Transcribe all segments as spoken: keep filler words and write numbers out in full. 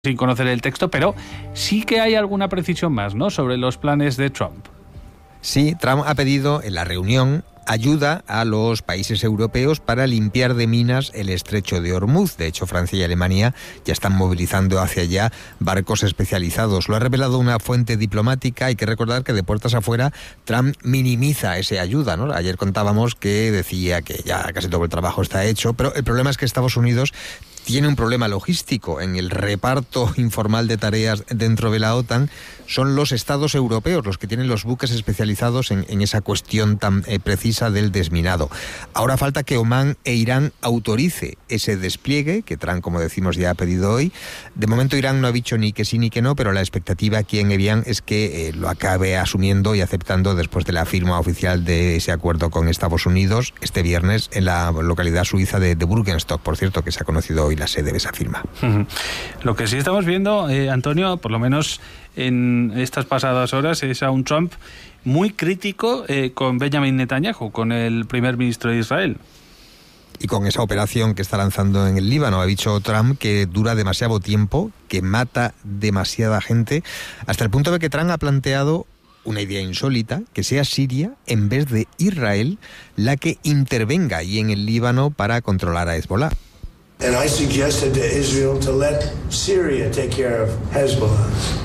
sin conocer el texto, pero sí que hay alguna precisión más, ¿no?, sobre los planes de Trump. Sí, Trump ha pedido en la reunión ayuda a los países europeos para limpiar de minas el estrecho de Hormuz. De hecho, Francia y Alemania ya están movilizando hacia allá barcos especializados. Lo ha revelado una fuente diplomática. Hay que recordar que de puertas afuera Trump minimiza esa ayuda, ¿no? Ayer contábamos que decía que ya casi todo el trabajo está hecho, pero el problema es que Estados Unidos tiene un problema logístico en el reparto informal de tareas dentro de la OTAN. Son los estados europeos los que tienen los buques especializados en, en esa cuestión tan eh, precisa del desminado. Ahora falta que Omán e Irán autorice ese despliegue, que Trump, como decimos, ya ha pedido hoy. De momento Irán no ha dicho ni que sí ni que no, pero la expectativa aquí en Evian es que eh, lo acabe asumiendo y aceptando después de la firma oficial de ese acuerdo con Estados Unidos este viernes en la localidad suiza de, de Burgenstock, por cierto, que se ha conocido hoy la sede de esa firma. Lo que sí estamos viendo, eh, Antonio, por lo menos en estas pasadas horas, es a un Trump muy crítico eh, con Benjamin Netanyahu, con el primer ministro de Israel. Y con esa operación que está lanzando en el Líbano. Ha dicho Trump que dura demasiado tiempo, que mata demasiada gente, hasta el punto de que Trump ha planteado una idea insólita, que sea Siria, en vez de Israel, la que intervenga ahí en el Líbano para controlar a Hezbollah. And I suggested to Israel to let Syria take care of Hezbollah.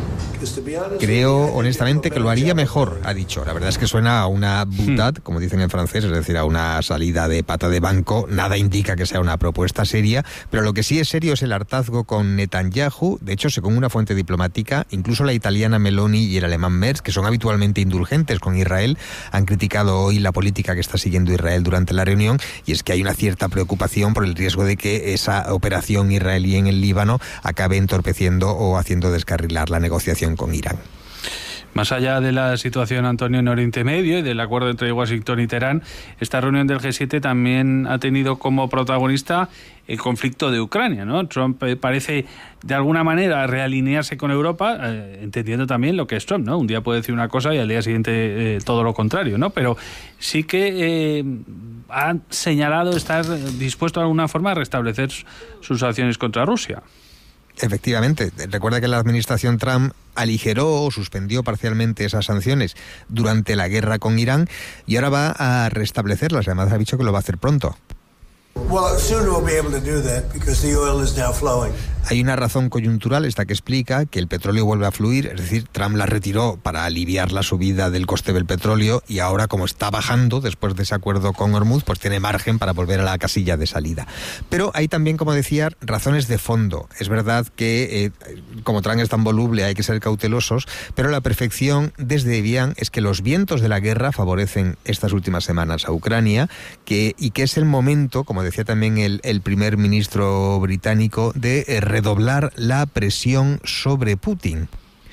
Creo honestamente que lo haría mejor, ha dicho. La verdad es que suena a una boutade, como dicen en francés, es decir, a una salida de pata de banco. Nada indica que sea una propuesta seria, pero lo que sí es serio es el hartazgo con Netanyahu. De hecho, según una fuente diplomática, incluso la italiana Meloni y el alemán Merz, que son habitualmente indulgentes con Israel, han criticado hoy la política que está siguiendo Israel durante la reunión, y es que hay una cierta preocupación por el riesgo de que esa operación israelí en el Líbano acabe entorpeciendo o haciendo descarrilar la negociación con Irán. Más allá de la situación, Antonio, en Oriente Medio y del acuerdo entre Washington y Teherán, esta reunión del G siete también ha tenido como protagonista el conflicto de Ucrania, ¿no? Trump parece de alguna manera realinearse con Europa, eh, entendiendo también lo que es Trump, ¿no? Un día puede decir una cosa y al día siguiente eh, todo lo contrario, ¿no? Pero sí que eh, ha señalado estar dispuesto de alguna forma a restablecer sus acciones contra Rusia. Efectivamente. Recuerda que la administración Trump aligeró o suspendió parcialmente esas sanciones durante la guerra con Irán y ahora va a restablecerlas. Además ha dicho que lo va a hacer pronto. Well, soon we'll be able to do that because the oil is now flowing. Hay una razón coyuntural, esta que explica que el petróleo vuelve a fluir, es decir, Trump la retiró para aliviar la subida del coste del petróleo y ahora, como está bajando después de ese acuerdo con Hormuz, pues tiene margen para volver a la casilla de salida. Pero hay también, como decía, razones de fondo. Es verdad que, eh, como Trump es tan voluble, hay que ser cautelosos, pero la perfección desde Evian es que los vientos de la guerra favorecen estas últimas semanas a Ucrania que, y que es el momento, como decía también el, el primer ministro británico, de eh, redoblar la presión sobre Putin.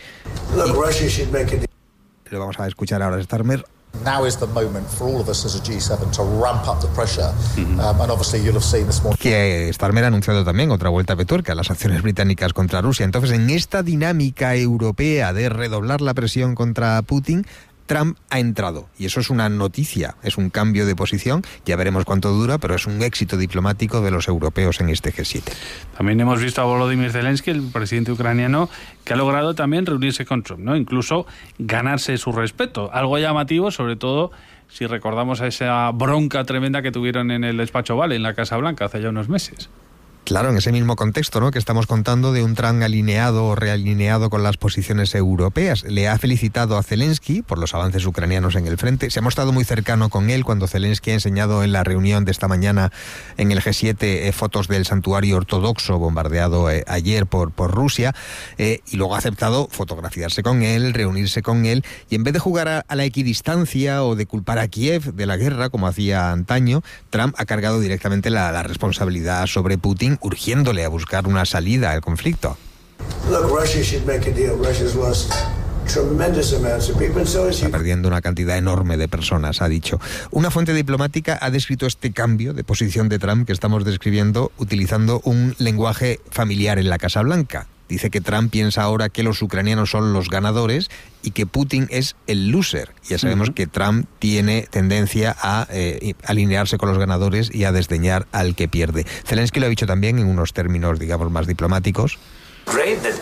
Lo vamos a escuchar ahora, Starmer. Now is the moment for all of us as a G seven to ramp up the pressure. Um, and obviously you'll have seen this morning. Que Starmer ha anunciado también otra vuelta de tuerca a las acciones británicas contra Rusia. Entonces, en esta dinámica europea de redoblar la presión contra Putin, Trump ha entrado, y eso es una noticia, es un cambio de posición, ya veremos cuánto dura, pero es un éxito diplomático de los europeos en este G siete. También hemos visto a Volodymyr Zelensky, el presidente ucraniano, que ha logrado también reunirse con Trump, ¿no? Incluso ganarse su respeto, algo llamativo, sobre todo si recordamos a esa bronca tremenda que tuvieron en el despacho Oval, en la Casa Blanca, hace ya unos meses. Claro, en ese mismo contexto, ¿no?, que estamos contando de un Trump alineado o realineado con las posiciones europeas. Le ha felicitado a Zelensky por los avances ucranianos en el frente. Se ha mostrado muy cercano con él cuando Zelensky ha enseñado en la reunión de esta mañana en el G siete eh, fotos del santuario ortodoxo bombardeado eh, ayer por, por Rusia, eh, y luego ha aceptado fotografiarse con él, reunirse con él, y en vez de jugar a, a la equidistancia o de culpar a Kiev de la guerra, como hacía antaño, Trump ha cargado directamente la, la responsabilidad sobre Putin, urgiéndole a buscar una salida al conflicto. Look, Russia should make a deal. Russia's lost tremendous amounts of people, and so is Está perdiendo una cantidad enorme de personas, ha dicho. Una fuente diplomática ha descrito este cambio de posición de Trump que estamos describiendo utilizando un lenguaje familiar en la Casa Blanca. Dice que Trump piensa ahora que los ucranianos son los ganadores y que Putin es el loser. Ya sabemos uh-huh. que Trump tiene tendencia a eh, alinearse con los ganadores y a desdeñar al que pierde. Zelensky lo ha dicho también en unos términos, digamos, más diplomáticos. great that